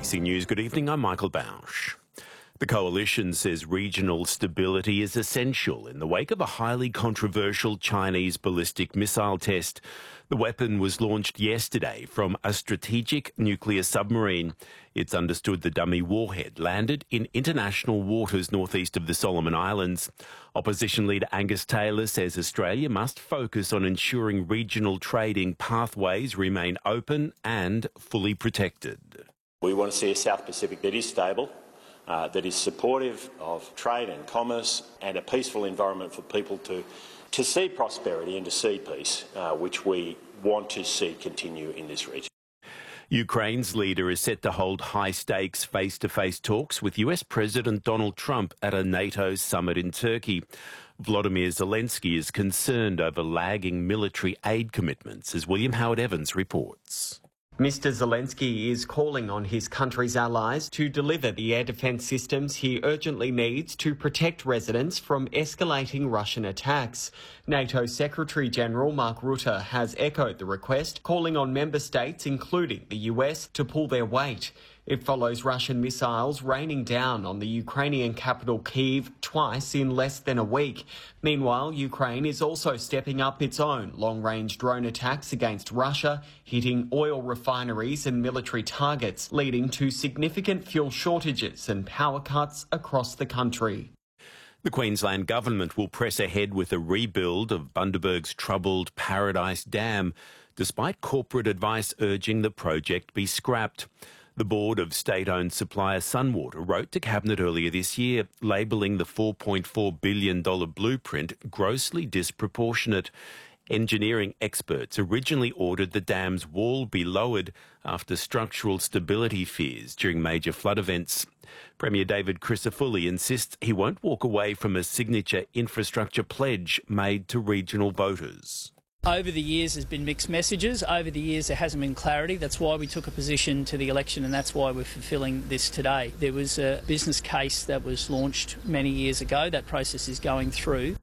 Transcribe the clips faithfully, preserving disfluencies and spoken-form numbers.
C News, good evening. I'm Michael Bausch. The coalition says regional stability is essential in the wake of a highly controversial Chinese ballistic missile test. The weapon was launched yesterday from a strategic nuclear submarine. It's understood the dummy warhead landed in international waters northeast of the Solomon Islands. Opposition leader Angus Taylor says Australia must focus on ensuring regional trading pathways remain open and fully protected. We want to see a South Pacific that is stable, Uh, that is supportive of trade and commerce and a peaceful environment for people to, to see prosperity and to see peace, uh, which we want to see continue in this region. Ukraine's leader is set to hold high-stakes face-to-face talks with U S President Donald Trump at a NATO summit in Turkey. Volodymyr Zelensky is concerned over lagging military aid commitments, as William Howard Evans reports. Mister Zelensky is calling on his country's allies to deliver the air defence systems he urgently needs to protect residents from escalating Russian attacks. NATO Secretary-General Mark Rutte has echoed the request, calling on member states, including the U S, to pull their weight. It follows Russian missiles raining down on the Ukrainian capital Kyiv twice in less than a week. Meanwhile, Ukraine is also stepping up its own long-range drone attacks against Russia, hitting oil refineries and military targets, leading to significant fuel shortages and power cuts across the country. The Queensland Government will press ahead with a rebuild of Bundaberg's troubled Paradise Dam, despite corporate advice urging the project be scrapped. The board of state-owned supplier Sunwater wrote to Cabinet earlier this year, labelling the four point four billion dollars blueprint grossly disproportionate. Engineering experts originally ordered the dam's wall be lowered after structural stability fears during major flood events. Premier David Crisafulli insists he won't walk away from a signature infrastructure pledge made to regional voters. Over the years, there's been mixed messages. Over the years, there hasn't been clarity. That's why we took a position to the election, and that's why we're fulfilling this today. There was a business case that was launched many years ago. That process is going through.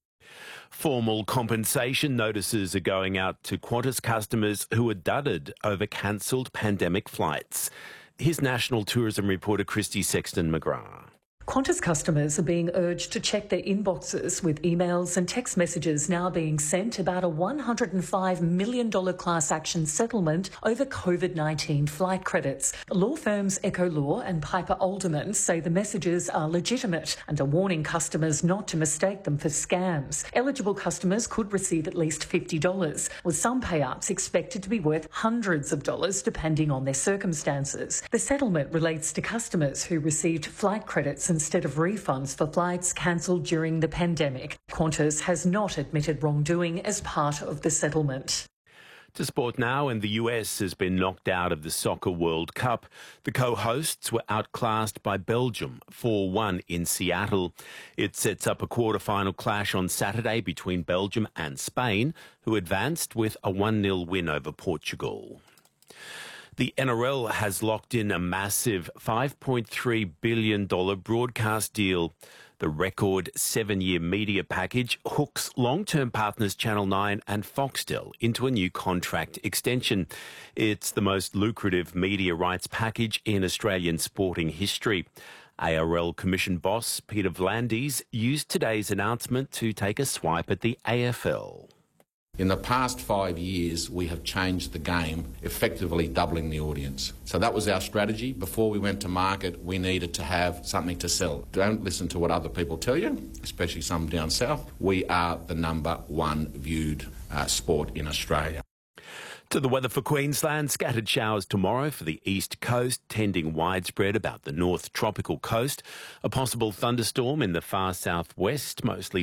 Formal compensation notices are going out to Qantas customers who are dudded over cancelled pandemic flights. Here's National Tourism reporter Christy Sexton-McGrath. Qantas customers are being urged to check their inboxes, with emails and text messages now being sent about a one hundred five million dollars class action settlement over COVID nineteen flight credits. Law firms Echo Law and Piper Alderman say the messages are legitimate and are warning customers not to mistake them for scams. Eligible customers could receive at least fifty dollars, with some payouts expected to be worth hundreds of dollars depending on their circumstances. The settlement relates to customers who received flight credits instead of refunds for flights cancelled during the pandemic. Qantas has not admitted wrongdoing as part of the settlement. To sport now, and the U S has been knocked out of the Soccer World Cup. The co-hosts were outclassed by Belgium four one in Seattle. It sets up a quarter-final clash on Saturday between Belgium and Spain, who advanced with a one nil win over Portugal. The N R L has locked in a massive five point three billion dollars broadcast deal. The record seven-year media package hooks long-term partners Channel nine and Foxtel into a new contract extension. It's the most lucrative media rights package in Australian sporting history. A R L Commission boss Peter V'landys used today's announcement to take a swipe at the A F L. In the past five years, we have changed the game, effectively doubling the audience. So that was our strategy. Before we went to market, we needed to have something to sell. Don't listen to what other people tell you, especially some down south. We are the number one viewed uh, sport in Australia. To the weather for Queensland, scattered showers tomorrow for the east coast, tending widespread about the north tropical coast. A possible thunderstorm in the far southwest, mostly